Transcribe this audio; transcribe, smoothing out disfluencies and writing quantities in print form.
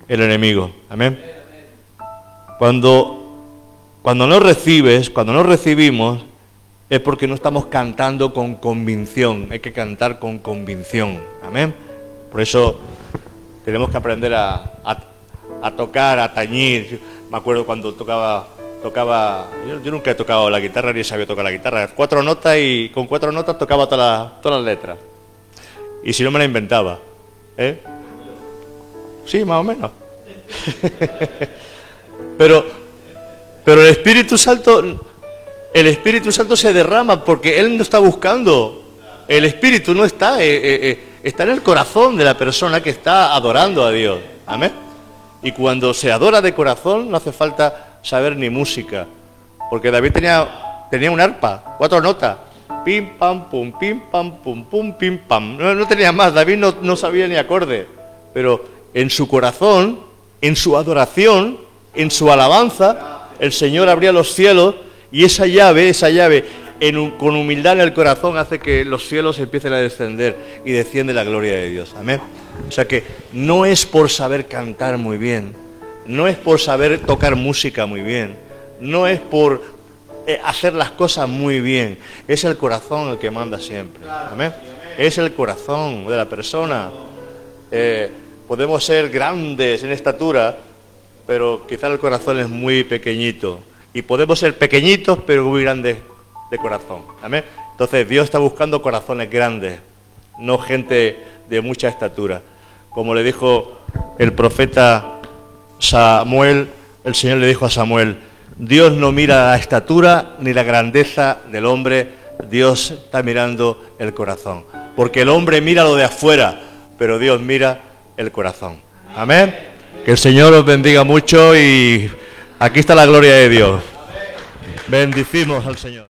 el enemigo. Amén. Cuando no recibes, cuando no recibimos, es porque no estamos cantando con convicción. Hay que cantar con convicción. Amén. Por eso tenemos que aprender a tocar, a tañir. Me acuerdo cuando tocaba yo nunca he tocado la guitarra ni sabía tocar la guitarra. 4 notas y con 4 notas tocaba todas las letras. Y si no me la inventaba. Sí, más o menos. Pero el Espíritu Santo se derrama porque Él no está buscando. El Espíritu no está, está en el corazón de la persona que está adorando a Dios. Amén. Y cuando se adora de corazón no hace falta saber ni música, porque David tenía un arpa, 4 notas, pim pam pum pim pum pim pam, no tenía más. David no sabía ni acorde, pero en su corazón, en su adoración, en su alabanza, el Señor abría los cielos y esa llave con humildad en el corazón hace que los cielos empiecen a descender y desciende la gloria de Dios. Amén. O sea que no es por saber cantar muy bien, no es por saber tocar música muy bien, no es por hacer las cosas muy bien, es el corazón el que manda siempre. Amén. Es el corazón de la persona. Podemos ser grandes en estatura, pero quizás el corazón es muy pequeñito. Y podemos ser pequeñitos, pero muy grandes de corazón. Amén. Entonces Dios está buscando corazones grandes, no gente de mucha estatura. Como le dijo el profeta Samuel, el Señor le dijo a Samuel: Dios no mira la estatura ni la grandeza del hombre, Dios está mirando el corazón. Porque el hombre mira lo de afuera, pero Dios mira el corazón. Amén. Que el Señor os bendiga mucho y aquí está la gloria de Dios. Bendicimos al Señor.